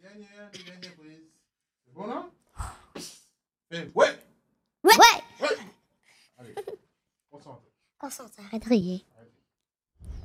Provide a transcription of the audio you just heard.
dernière prise. C'est bon, là? Ouais! Ouais! Ouais! Allez, concentre. Concentre, arrête de rire.